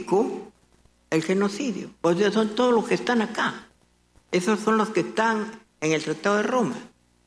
justificó el genocidio. O sea, son todos los que están acá. Esos son los que están en el Tratado de Roma.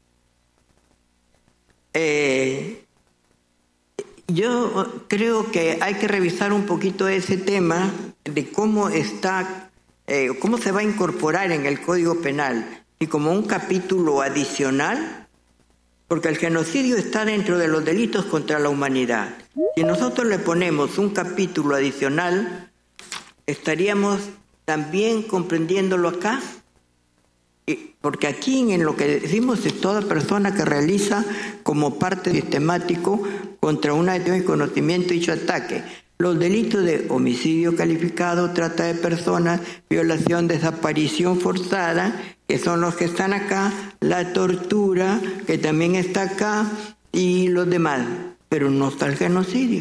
Yo creo que hay que revisar un poquito ese tema de cómo se va a incorporar en el Código Penal y como un capítulo adicional, porque el genocidio está dentro de los delitos contra la humanidad. Si nosotros le ponemos un capítulo adicional, estaríamos también comprendiéndolo acá, porque aquí en lo que decimos es toda persona que realiza como parte sistemático contra una acción y conocimiento dicho ataque. Los delitos de homicidio calificado, trata de personas, violación, desaparición forzada, que son los que están acá, la tortura, que también está acá, y los demás. Pero no está el genocidio.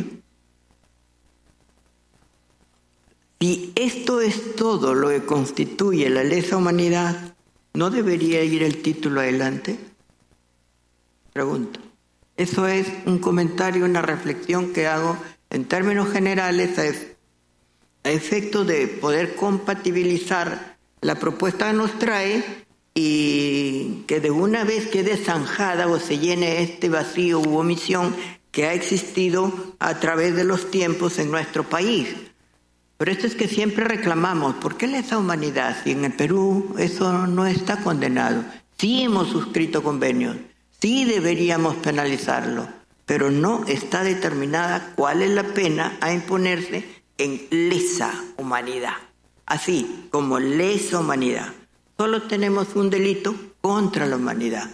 Si esto es todo lo que constituye la lesa humanidad, ¿no debería ir el título adelante? Pregunto. Eso es un comentario, una reflexión que hago en términos generales a efecto de poder compatibilizar la propuesta que nos trae y que de una vez quede zanjada o se llene este vacío u omisión que ha existido a través de los tiempos en nuestro país. Pero esto es que siempre reclamamos, ¿por qué lesa humanidad? Si en el Perú eso no está condenado. Sí hemos suscrito convenios, sí deberíamos penalizarlo, pero no está determinada cuál es la pena a imponerse en lesa humanidad. Así como lesa humanidad. Solo tenemos un delito contra la humanidad.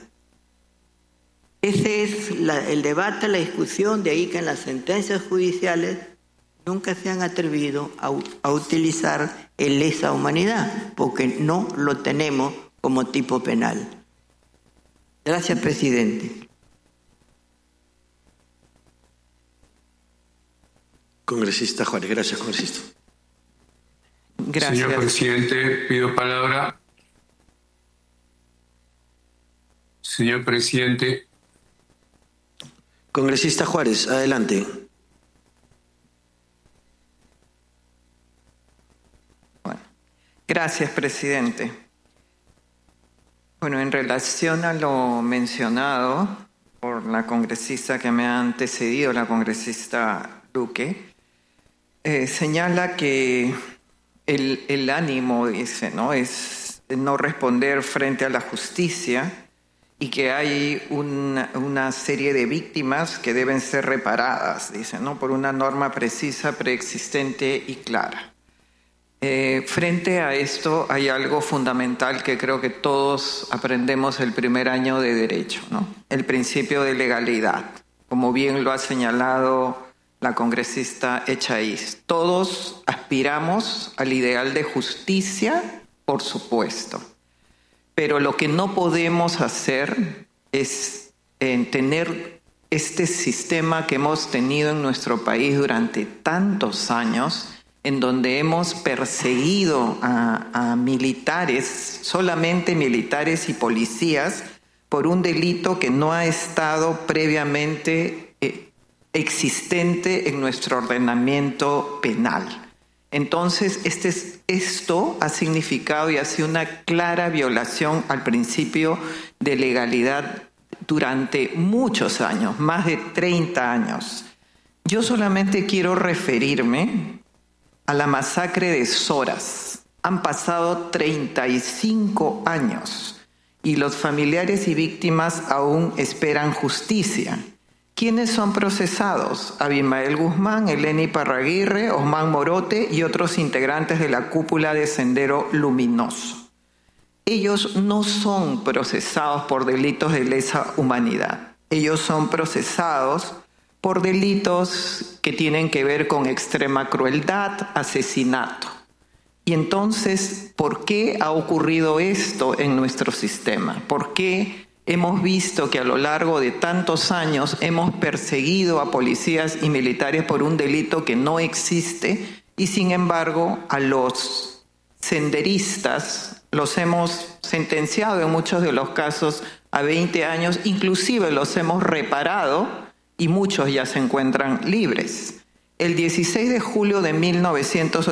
Ese es el debate, la discusión, de ahí que en las sentencias judiciales nunca se han atrevido a utilizar el lesa humanidad, porque no lo tenemos como tipo penal. Gracias, presidente. Congresista Juárez. Gracias, congresista. Gracias. Señor presidente, pido palabra. Señor presidente. Congresista Juárez, adelante. Bueno, gracias, presidente. Bueno, en relación a lo mencionado por la congresista que me ha antecedido, la congresista Luque, señala que el ánimo, dice, ¿no?, es no responder frente a la justicia y que hay una serie de víctimas que deben ser reparadas, dice, ¿no?, por una norma precisa, preexistente y clara. Frente a esto hay algo fundamental que creo que todos aprendemos el primer año de Derecho, ¿no? El principio de legalidad, como bien lo ha señalado la congresista Echaíz. Todos aspiramos al ideal de justicia, por supuesto, pero lo que no podemos hacer es tener este sistema que hemos tenido en nuestro país durante tantos años, en donde hemos perseguido a militares, solamente militares y policías, por un delito que no ha estado previamente existente en nuestro ordenamiento penal. Entonces, esto ha significado y ha sido una clara violación al principio de legalidad durante muchos años, más de 30 años. Yo solamente quiero referirme a la masacre de Zoras. Han pasado 35 años y los familiares y víctimas aún esperan justicia. ¿Quiénes son procesados? Abimael Guzmán, Eleni Parraguirre, Osman Morote y otros integrantes de la cúpula de Sendero Luminoso. Ellos no son procesados por delitos de lesa humanidad. Ellos son procesados por delitos que tienen que ver con extrema crueldad, asesinato. Y entonces, ¿por qué ha ocurrido esto en nuestro sistema? ¿Por qué hemos visto que a lo largo de tantos años hemos perseguido a policías y militares por un delito que no existe y sin embargo a los senderistas los hemos sentenciado en muchos de los casos a 20 años, inclusive los hemos reparado y muchos ya se encuentran libres? El 16 de julio de 1980